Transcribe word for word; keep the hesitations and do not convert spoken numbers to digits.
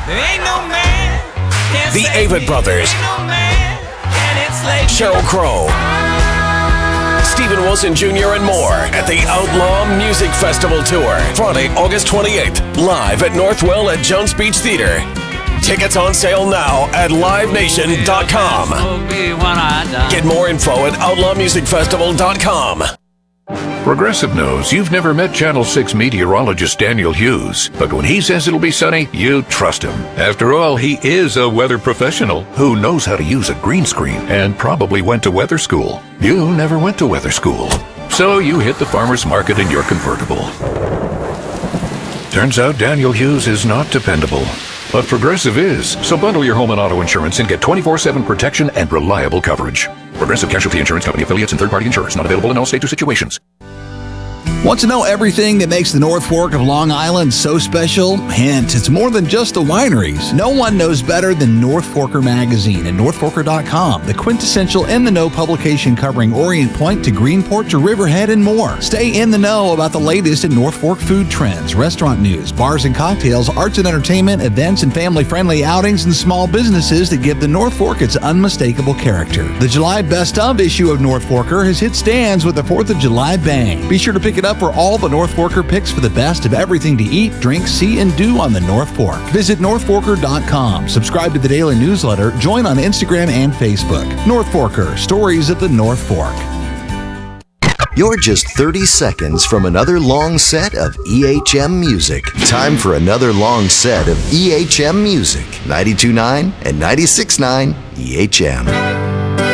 The Avett Brothers, Sheryl Crow, Steven Wilson Junior and more at the Outlaw Music Festival Tour. Friday, August twenty-eighth, live at Northwell at Jones Beach Theater. Tickets on sale now at live nation dot com. Get more info at outlaw music festival dot com. Progressive knows you've never met Channel six meteorologist Daniel Hughes, but when he says it'll be sunny, you trust him. After all, he is a weather professional who knows how to use a green screen and probably went to weather school. You never went to weather school, so you hit the farmer's market in your convertible. Turns out Daniel Hughes is not dependable, but Progressive is. So bundle your home and auto insurance and get twenty-four seven protection and reliable coverage. Progressive Casualty Insurance Company affiliates and third-party insurers. Not available in all states or situations. Want to know everything that makes the North Fork of Long Island so special? Hint, it's more than just the wineries. No one knows better than North Forker Magazine and north forker dot com, the quintessential in-the-know publication covering Orient Point to Greenport to Riverhead and more. Stay in the know about the latest in North Fork food trends, restaurant news, bars and cocktails, arts and entertainment, events and family-friendly outings, and small businesses that give the North Fork its unmistakable character. The July Best Of issue of North Forker has hit stands with the fourth of July bang. Be sure to pick it up for all the North Forker picks for the best of everything to eat, drink, see, and do on the North Fork. Visit north forker dot com. Subscribe to the daily newsletter. Join on Instagram and Facebook. North Forker, stories of the North Fork. You're just thirty seconds from another long set of E H M music. Time for another long set of E H M music. ninety-two point nine and ninety-six point nine E H M.